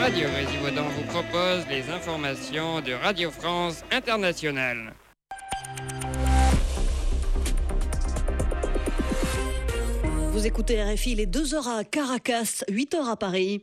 Radio Résivaudant vous propose les informations de Radio France Internationale. Vous écoutez RFI, il est 2h à Caracas, 8h à Paris.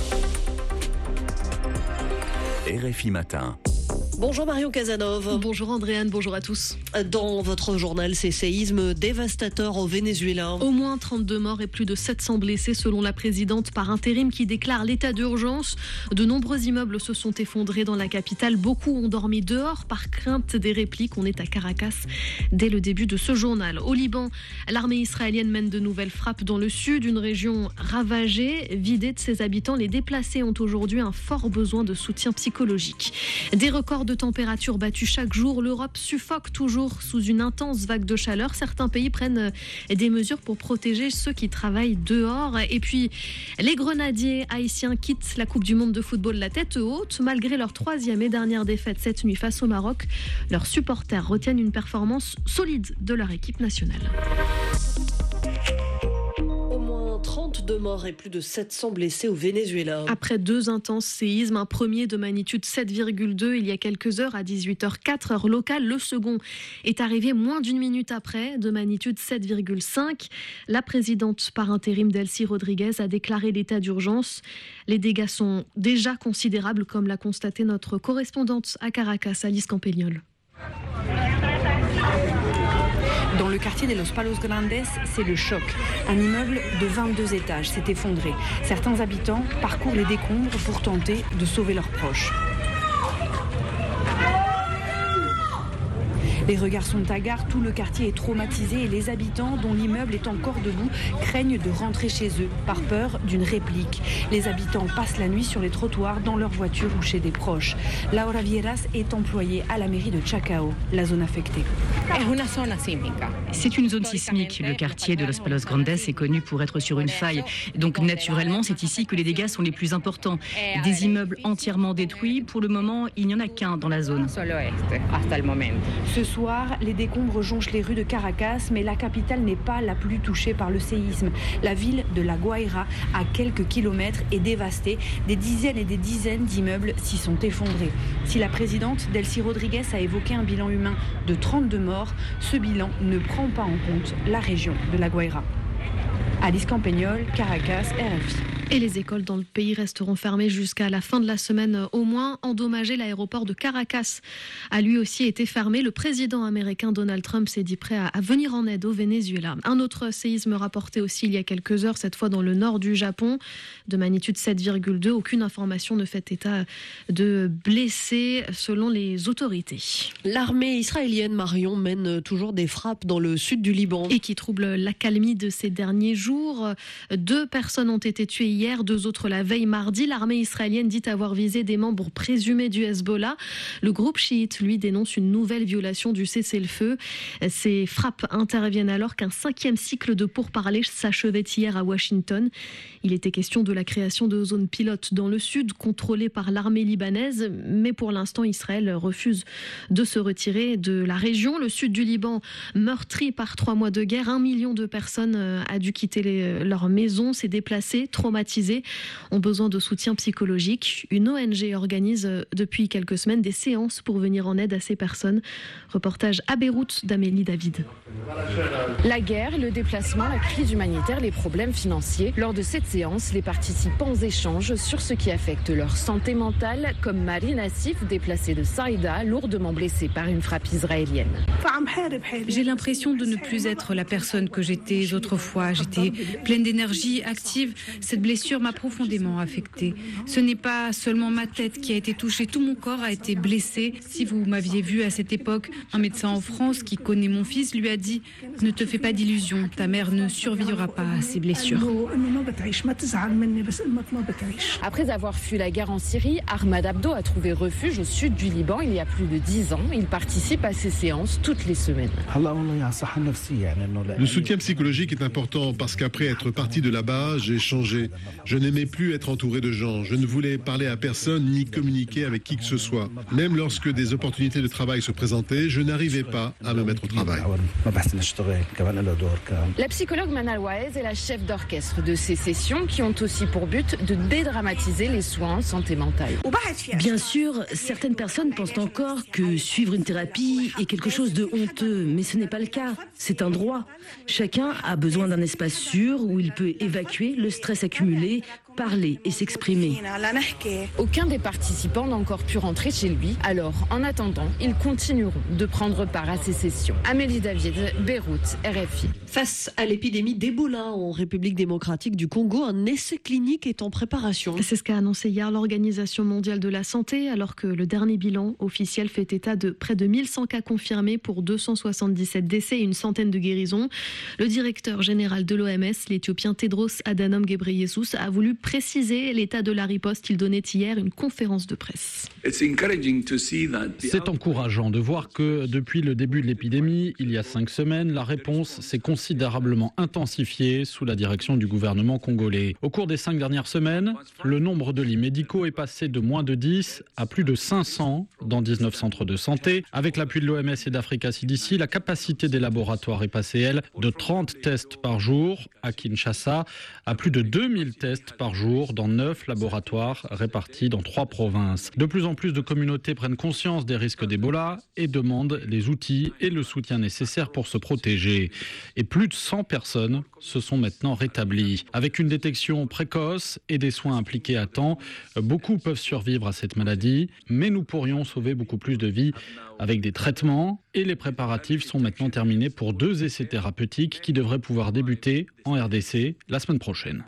RFI Matin. Bonjour Marion Casanov. Bonjour Andréane, bonjour à tous. Dans votre journal, ces séismes dévastateurs au Venezuela. Au moins 32 morts et plus de 700 blessés selon la présidente par intérim qui déclare l'état d'urgence. De nombreux immeubles se sont effondrés dans la capitale. Beaucoup ont dormi dehors par crainte des répliques. On est à Caracas dès le début de ce journal. Au Liban, l'armée israélienne mène de nouvelles frappes dans le sud, une région ravagée, vidée de ses habitants. Les déplacés ont aujourd'hui un fort besoin de soutien psychologique. Des records de température battus chaque jour. L'Europe suffoque toujours sous une intense vague de chaleur. Certains pays prennent des mesures pour protéger ceux qui travaillent dehors. Et puis, les grenadiers haïtiens quittent la Coupe du Monde de football la tête haute. Malgré leur 3e et dernière défaite cette nuit face au Maroc, leurs supporters retiennent une performance solide de leur équipe nationale. 32 morts et plus de 700 blessés au Venezuela. Après 2 intenses séismes, un premier de magnitude 7,2 il y a quelques heures à 18h04 heure locale. Le second est arrivé moins d'une minute après, de magnitude 7,5. La présidente par intérim Delcy Rodriguez a déclaré l'état d'urgence. Les dégâts sont déjà considérables, comme l'a constaté notre correspondante à Caracas, Alice Campagnol. Dans le quartier de Los Palos Grandes, c'est le choc. Un immeuble de 22 étages s'est effondré. Certains habitants parcourent les décombres pour tenter de sauver leurs proches. Les regards sont hagards, tout le quartier est traumatisé et les habitants, dont l'immeuble est encore debout, craignent de rentrer chez eux par peur d'une réplique. Les habitants passent la nuit sur les trottoirs, dans leur voiture ou chez des proches. Laura Vieras est employée à la mairie de Chacao, la zone affectée. C'est une zone sismique. Le quartier de Los Palos Grandes est connu pour être sur une faille. Donc naturellement, c'est ici que les dégâts sont les plus importants. Des immeubles entièrement détruits. Pour le moment, il n'y en a qu'un dans la zone. Ce soir, les décombres jonchent les rues de Caracas, mais la capitale n'est pas la plus touchée par le séisme. La ville de La Guaira, à quelques kilomètres, est dévastée. Des dizaines et des dizaines d'immeubles s'y sont effondrés. Si la présidente Delcy Rodriguez a évoqué un bilan humain de 32 morts, ce bilan ne prend pas en compte la région de La Guaira. Alice Campagnol, Caracas, RFI. Et les écoles dans le pays resteront fermées jusqu'à la fin de la semaine au moins. Endommagé, l'aéroport de Caracas a lui aussi été fermé. Le président américain Donald Trump s'est dit prêt à venir en aide au Venezuela. Un autre séisme rapporté aussi il y a quelques heures, cette fois dans le nord du Japon, de magnitude 7,2. Aucune information ne fait état de blessés selon les autorités. L'armée israélienne, Marion, mène toujours des frappes dans le sud du Liban. Et qui trouble l'accalmie de ces derniers jours. 2 personnes ont été tuées hier, 2 autres la veille mardi. L'armée israélienne dit avoir visé des membres présumés du Hezbollah. Le groupe chiite, lui, dénonce une nouvelle violation du cessez-le-feu. Ces frappes interviennent alors qu'un 5e cycle de pourparlers s'achevait hier à Washington. Il était question de la création de zones pilotes dans le sud, contrôlées par l'armée libanaise. Mais pour l'instant, Israël refuse de se retirer de la région. Le sud du Liban, meurtri par 3 mois de guerre. 1 million de personnes a dû quitter leur maison, s'est déplacé, traumatisé, ont besoin de soutien psychologique. Une ONG organise depuis quelques semaines des séances pour venir en aide à ces personnes. Reportage à Beyrouth d'Amélie David. La guerre, le déplacement, la crise humanitaire, les problèmes financiers. Lors de cette séance, les participants échangent sur ce qui affecte leur santé mentale, comme Marie Nassif, déplacée de Saïda, lourdement blessée par une frappe israélienne. J'ai l'impression de ne plus être la personne que j'étais autrefois. J'étais pleine d'énergie, active. Cette blessure m'a profondément affectée. Ce n'est pas seulement ma tête qui a été touchée, tout mon corps a été blessé. Si vous m'aviez vu à cette époque, un médecin en France qui connaît mon fils lui a dit « Ne te fais pas d'illusions, ta mère ne survivra pas à ces blessures ». Après avoir fui la guerre en Syrie, Ahmad Abdo a trouvé refuge au sud du Liban il y a plus de 10 ans. Il participe à ces séances toutes les semaines. Le soutien psychologique est important parce qu'après être parti de là-bas, j'ai changé. Je n'aimais plus être entouré de gens. Je ne voulais parler à personne ni communiquer avec qui que ce soit. Même lorsque des opportunités de travail se présentaient, je n'arrivais pas à me mettre au travail. La psychologue Manal Waez est la chef d'orchestre de ces sessions qui ont aussi pour but de dédramatiser les soins en santé mentale. Bien sûr, certaines personnes pensent encore que suivre une thérapie est quelque chose de honteux, mais ce n'est pas le cas. C'est un droit. Chacun a besoin d'un espace sûr où il peut évacuer le stress accumulé, parler et s'exprimer. Aucun des participants n'a encore pu rentrer chez lui. Alors, en attendant, ils continueront de prendre part à ces sessions. Amélie David, Beyrouth, RFI. Face à l'épidémie d'Ebola en République démocratique du Congo, un essai clinique est en préparation. C'est ce qu'a annoncé hier l'Organisation mondiale de la santé, alors que le dernier bilan officiel fait état de près de 1100 cas confirmés pour 277 décès et une centaine de guérisons. Le directeur général de l'OMS, l'Éthiopien Tedros Adhanom Ghebreyesus, a voulu préciser l'état de la riposte. Il donnait hier une conférence de presse. C'est encourageant de voir que depuis le début de l'épidémie, il y a 5 semaines, la réponse s'est considérablement intensifiée sous la direction du gouvernement congolais. Au cours des 5 dernières semaines, le nombre de lits médicaux est passé de moins de 10 à plus de 500 dans 19 centres de santé. Avec l'appui de l'OMS et d'Africa CDC, la capacité des laboratoires est passée, elle, de 30 tests par jour à Kinshasa à plus de 2000 tests par jour dans 9 laboratoires répartis dans 3 provinces. De plus en plus de communautés prennent conscience des risques d'Ebola et demandent les outils et le soutien nécessaires pour se protéger. Et plus de 100 personnes se sont maintenant rétablies. Avec une détection précoce et des soins appliqués à temps, beaucoup peuvent survivre à cette maladie, mais nous pourrions sauver beaucoup plus de vies avec des traitements, et les préparatifs sont maintenant terminés pour 2 essais thérapeutiques qui devraient pouvoir débuter en RDC la semaine prochaine.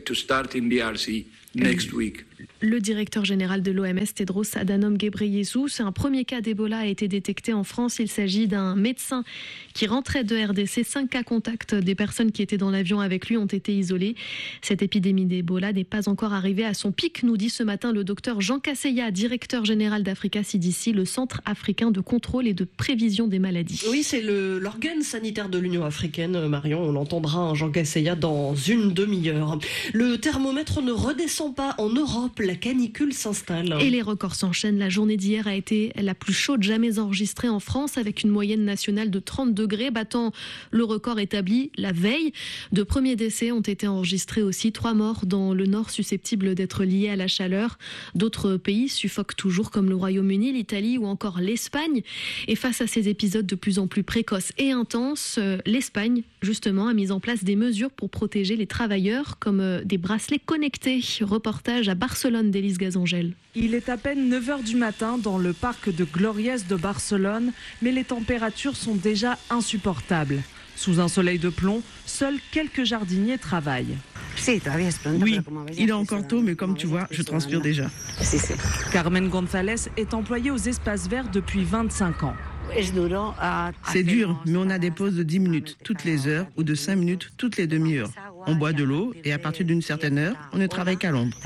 Le directeur général de l'OMS, Tedros Adhanom Ghebreyesus, un premier cas d'Ebola a été détecté en France. Il s'agit d'un médecin qui rentrait de RDC. 5 cas contacts des personnes qui étaient dans l'avion avec lui ont été isolés. Cette épidémie d'Ebola n'est pas encore arrivée à son pic, nous dit ce matin le docteur Jean Casseya, directeur général d'Africa CDC, le Centre africain de contrôle et de prévision des maladies. Oui, c'est l'organe sanitaire de l'Union africaine, Marion. On entendra un Jean Casseya dans une demi-heure. Le thermomètre ne redescend pas en Europe. La canicule s'installe. Et les records s'enchaînent. La journée d'hier a été la plus chaude jamais enregistrée en France, avec une moyenne nationale de 30 degrés, battant le record établi la veille. De premiers décès ont été enregistrés aussi. 3 morts dans le nord susceptibles d'être liés à la chaleur. D'autres pays suffoquent toujours, comme le Royaume-Uni, l'Italie ou encore l'Espagne. Et face à ces épisodes de plus en plus précoces et intenses, l'Espagne, justement, a mis en place des mesures pour protéger les travailleurs, comme des bracelets connectés. Reportage à Barcelone d'Élise Gazangel. Il est à peine 9h du matin dans le parc de Gloriès de Barcelone, mais les températures sont déjà insupportables. Sous un soleil de plomb, seuls quelques jardiniers travaillent. Oui, il est encore tôt, mais comme tu vois, je transpire déjà. Carmen González est employée aux espaces verts depuis 25 ans. C'est dur, mais on a des pauses de 10 minutes toutes les heures ou de 5 minutes toutes les demi-heures. On boit de l'eau et à partir d'une certaine heure, on ne travaille qu'à l'ombre.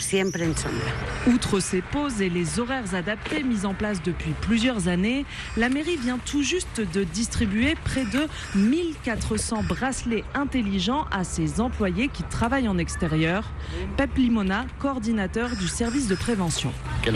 Outre ces pauses et les horaires adaptés mis en place depuis plusieurs années, la mairie vient tout juste de distribuer près de 1400 bracelets intelligents à ses employés qui travaillent en extérieur. Pep Limona, coordinateur du service de prévention.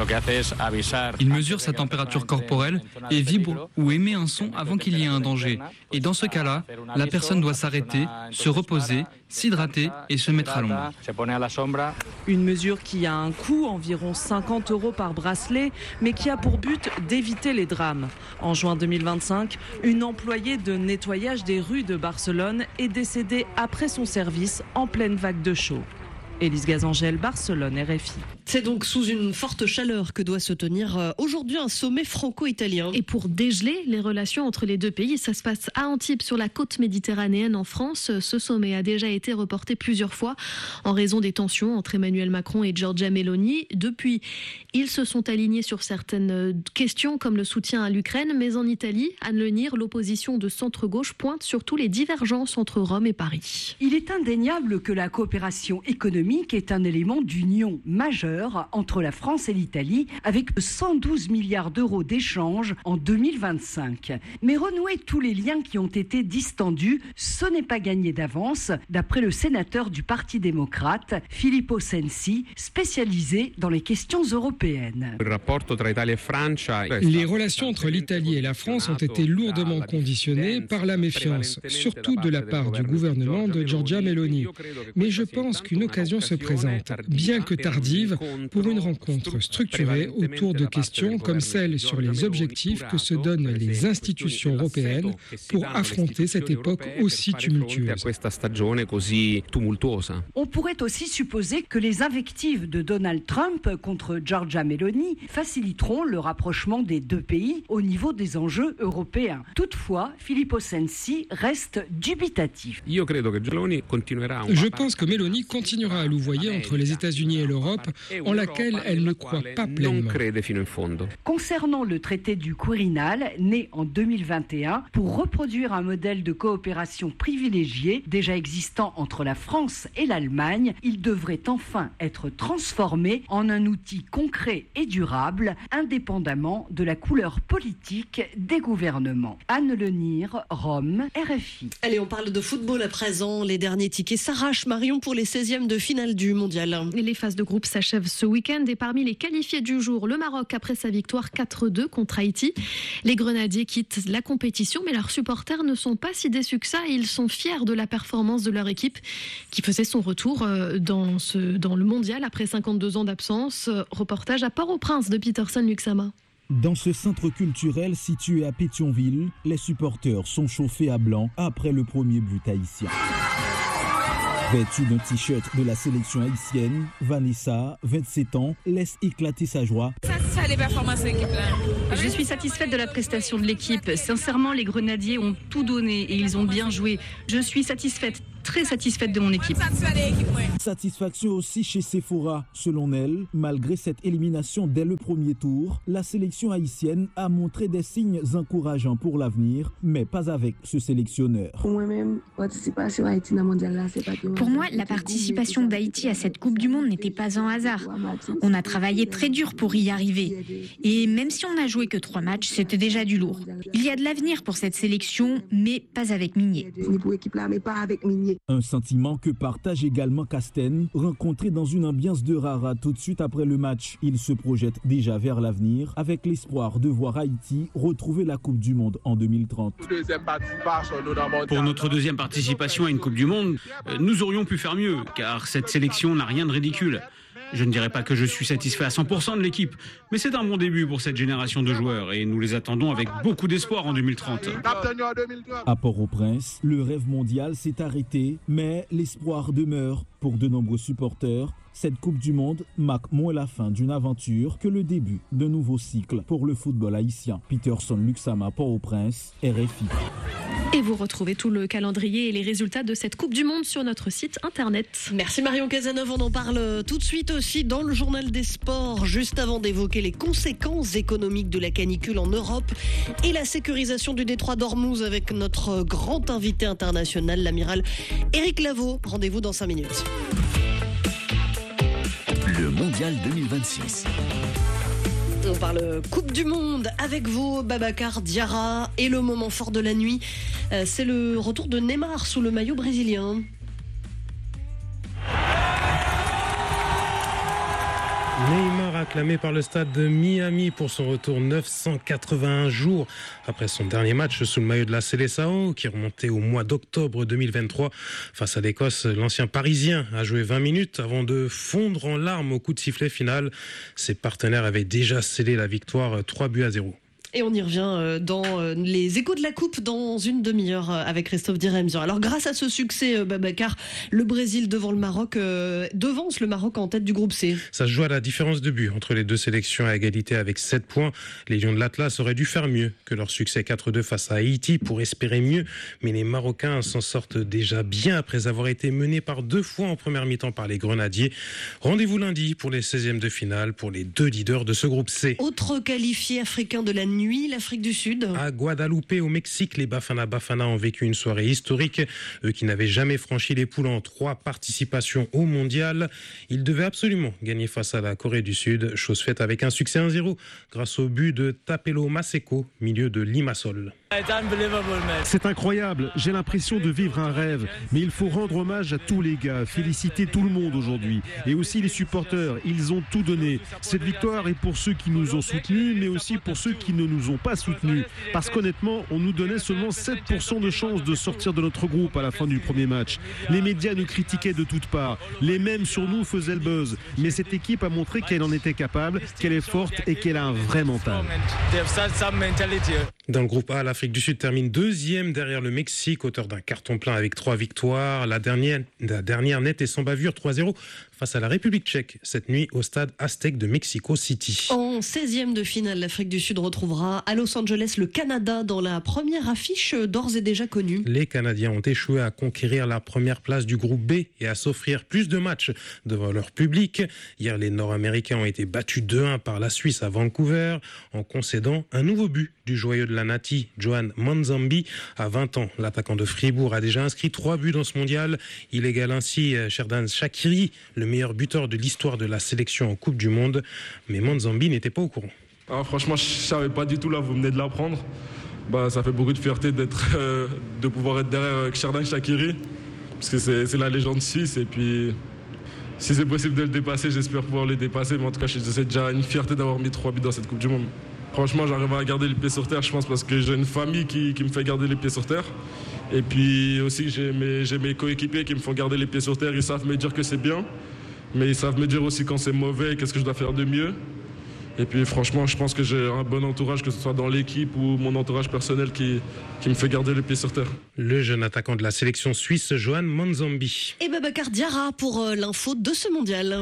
Il mesure sa température corporelle et vibre ou émet un son avant qu'il y ait un danger. Et dans ce cas-là, la personne doit s'arrêter, se reposer, s'hydrater et se mettre à l'ombre. Une mesure qui a un coût, environ 50 € par bracelet, mais qui a pour but d'éviter les drames. En juin 2025, une employée de nettoyage des rues de Barcelone est décédée après son service en pleine vague de chaud. Élise Gazangel, Barcelone, RFI. C'est donc sous une forte chaleur que doit se tenir aujourd'hui un sommet franco-italien. Et pour dégeler les relations entre les deux pays, ça se passe à Antibes, sur la côte méditerranéenne en France. Ce sommet a déjà été reporté plusieurs fois en raison des tensions entre Emmanuel Macron et Giorgia Meloni. Depuis, ils se sont alignés sur certaines questions comme le soutien à l'Ukraine. Mais en Italie, Anne Lenir, l'opposition de centre-gauche pointe surtout les divergences entre Rome et Paris. Il est indéniable que la coopération économique économique est un élément d'union majeur entre la France et l'Italie, avec 112 milliards d'euros d'échanges en 2025. Mais renouer tous les liens qui ont été distendus, ce n'est pas gagné d'avance, d'après le sénateur du Parti démocrate, Filippo Sensi, spécialisé dans les questions européennes. Les relations entre l'Italie et la France ont été lourdement conditionnées par la méfiance, surtout de la part du gouvernement de Giorgia Meloni. Mais je pense qu'une occasion se présente, bien que tardive, pour une rencontre structurée autour de questions comme celle sur les objectifs que se donnent les institutions européennes pour affronter cette époque aussi tumultueuse. On pourrait aussi supposer que les invectives de Donald Trump contre Giorgia Meloni faciliteront le rapprochement des deux pays au niveau des enjeux européens. Toutefois, Filippo Sensi reste dubitatif. Je pense que Meloni continuera à louvoyer entre les États-Unis et l'Europe, en laquelle elle ne croit pas pleinement. Concernant le traité du Quirinal, né en 2021, pour reproduire un modèle de coopération privilégié déjà existant entre la France et l'Allemagne, il devrait enfin être transformé en un outil concret et durable, indépendamment de la couleur politique des gouvernements. Anne Lenire, Rome, RFI. Allez, on parle de football à présent. Les derniers tickets s'arrachent, Marion, pour les 16e de finale du mondial. Les phases de groupe s'achèvent ce week-end et parmi les qualifiés du jour, le Maroc après sa victoire 4-2 contre Haïti. Les Grenadiers quittent la compétition, mais leurs supporters ne sont pas si déçus que ça et ils sont fiers de la performance de leur équipe qui faisait son retour dans le mondial après 52 ans d'absence. Reportage à Port-au-Prince de Peterson Luxama. Dans ce centre culturel situé à Pétionville, les supporters sont chauffés à blanc après le premier but haïtien. Vêtue d'un t-shirt de la sélection haïtienne, Vanessa, 27 ans, laisse éclater sa joie. Je suis satisfaite de la prestation de l'équipe. Sincèrement, les Grenadiers ont tout donné et ils ont bien joué. Je suis satisfaite, très satisfaite de mon équipe. Satisfaction aussi chez Sephora. Selon elle, malgré cette élimination dès le premier tour, la sélection haïtienne a montré des signes encourageants pour l'avenir, mais pas avec ce sélectionneur. Pour moi, la participation d'Haïti à cette Coupe du Monde n'était pas un hasard. On a travaillé très dur pour y arriver. Et même si on n'a joué que 3 matchs, c'était déjà du lourd. Il y a de l'avenir pour cette sélection, mais pas avec Migné. Un sentiment que partage également Casten, rencontré dans une ambiance de rara tout de suite après le match. Il se projette déjà vers l'avenir, avec l'espoir de voir Haïti retrouver la Coupe du Monde en 2030. Pour notre deuxième participation à une Coupe du Monde, nous aurions pu faire mieux, car cette sélection n'a rien de ridicule. Je ne dirais pas que je suis satisfait à 100% de l'équipe, mais c'est un bon début pour cette génération de joueurs et nous les attendons avec beaucoup d'espoir en 2030. À Port-au-Prince, le rêve mondial s'est arrêté, mais l'espoir demeure pour de nombreux supporters. Cette Coupe du Monde marque moins la fin d'une aventure que le début d'un nouveau cycle pour le football haïtien. Peterson Luxama, Port-au-Prince, RFI. Et vous retrouvez tout le calendrier et les résultats de cette Coupe du Monde sur notre site internet. Merci Marion Cazeneuve, on en parle tout de suite aussi dans le journal des sports, juste avant d'évoquer les conséquences économiques de la canicule en Europe et la sécurisation du détroit d'Ormuz avec notre grand invité international, l'amiral Éric Laveau. Rendez-vous dans 5 minutes. Le Mondial 2026. On parle Coupe du Monde avec vous, Babacar Diarra. Et le moment fort de la nuit, c'est le retour de Neymar sous le maillot brésilien. Neymar acclamé par le stade de Miami pour son retour 981 jours après son dernier match sous le maillot de la Seleção qui remontait au mois d'octobre 2023 face à l'Écosse. L'ancien Parisien a joué 20 minutes avant de fondre en larmes au coup de sifflet final. Ses partenaires avaient déjà scellé la victoire 3-0. Et on y revient dans les échos de la Coupe dans une demi-heure avec Christophe Diremzur. Alors grâce à ce succès, Babacar, le Brésil devant le Maroc devance le Maroc en tête du groupe C. Ça se joue à la différence de but entre les deux sélections à égalité avec 7 points. Les Lions de l'Atlas auraient dû faire mieux que leur succès 4-2 face à Haïti pour espérer mieux. Mais les Marocains s'en sortent déjà bien après avoir été menés par 2 fois en première mi-temps par les Grenadiers. Rendez-vous lundi pour les 16e de finale pour les 2 leaders de ce groupe C. Autre qualifié africain de la nuit nuit, l'Afrique du Sud. À Guadalupe, au Mexique, les Bafana Bafana ont vécu une soirée historique. Eux qui n'avaient jamais franchi les poules en 3 participations au mondial. Ils devaient absolument gagner face à la Corée du Sud. Chose faite avec un succès 1-0 grâce au but de Tapelo Maseko, milieu de Limassol. C'est incroyable, j'ai l'impression de vivre un rêve. Mais il faut rendre hommage à tous les gars, féliciter tout le monde aujourd'hui. Et aussi les supporters, ils ont tout donné. Cette victoire est pour ceux qui nous ont soutenus, mais aussi pour ceux qui ne nous ont pas soutenus. Parce qu'honnêtement, on nous donnait seulement 7% de chance de sortir de notre groupe à la fin du premier match. Les médias nous critiquaient de toutes parts. Les mêmes sur nous faisaient le buzz. Mais cette équipe a montré qu'elle en était capable, qu'elle est forte et qu'elle a un vrai mental. Dans le groupe A, l'Afrique du Sud termine 2e derrière le Mexique, auteur d'un carton plein avec 3 victoires. La dernière nette et sans bavure, 3-0 face à la République tchèque, cette nuit au stade Aztec de Mexico City. En 16e de finale, l'Afrique du Sud retrouvera à Los Angeles le Canada dans la première affiche d'ores et déjà connue. Les Canadiens ont échoué à conquérir la première place du groupe B et à s'offrir plus de matchs devant leur public. Hier, les Nord-Américains ont été battus 2-1 par la Suisse à Vancouver en concédant un nouveau but du joyeux de la Nati, Johan Manzambi. À 20 ans, l'attaquant de Fribourg a déjà inscrit 3 buts dans ce mondial. Il égale ainsi Sherdan Shaqiri, le meilleur buteur de l'histoire de la sélection en Coupe du Monde. Mais Manzambi n'était pas au courant. Franchement, je ne savais pas du tout, là, vous venez de l'apprendre. Ça fait beaucoup de fierté de pouvoir être derrière Sherdan Shaqiri, parce que c'est la légende suisse. Et puis, si c'est possible de le dépasser, j'espère pouvoir le dépasser. Mais en tout cas, c'est déjà une fierté d'avoir mis 3 buts dans cette Coupe du Monde. Franchement, j'arrive à garder les pieds sur terre, je pense, parce que j'ai une famille qui me fait garder les pieds sur terre. Et puis aussi, j'ai mes coéquipiers qui me font garder les pieds sur terre. Ils savent me dire que c'est bien, mais ils savent me dire aussi quand c'est mauvais et qu'est-ce que je dois faire de mieux. Et puis franchement, je pense que j'ai un bon entourage, que ce soit dans l'équipe ou mon entourage personnel qui me fait garder les pieds sur terre. Le jeune attaquant de la sélection suisse, Johan Manzambi. Et Babacar Diarra pour l'info de ce mondial.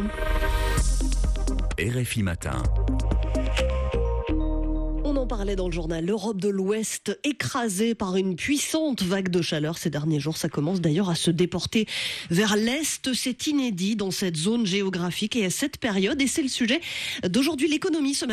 RFI Matin. On en parlait dans le journal, l'Europe de l'Ouest écrasée par une puissante vague de chaleur ces derniers jours. Ça commence d'ailleurs à se déporter vers l'Est. C'est inédit dans cette zone géographique et à cette période. Et c'est le sujet d'aujourd'hui, l'économie ce matin.